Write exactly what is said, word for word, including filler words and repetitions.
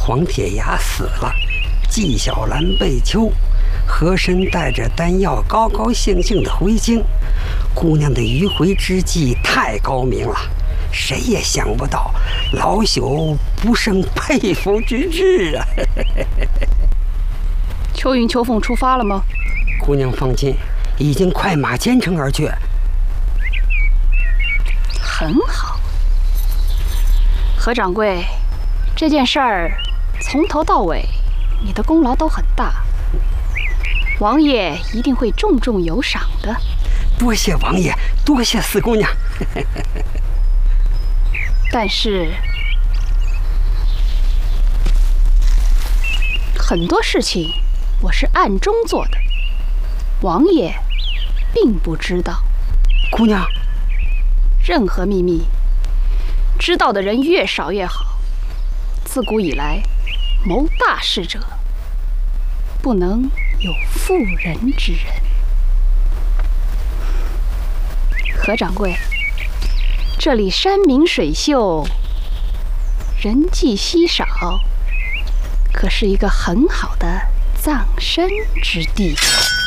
黄铁牙死了，纪晓岚被囚，和珅带着丹药高高兴兴地回京。姑娘的迂回之计太高明了，谁也想不到，老朽不胜佩服之至啊！ 秋云、秋凤出发了吗？ 姑娘放心，已经快马兼程而去。 很好，何掌柜，这件事儿从头到尾，你的功劳都很大，王爷一定会重重有赏的。 多谢王爷，多谢四姑娘。 但是很多事情我是暗中做的，王爷并不知道。 姑娘， 任何秘密，知道的人越少越好。自古以来，谋大事者不能有妇人之仁。何掌柜，这里山明水秀，人迹稀少，可是一个很好的葬身之地。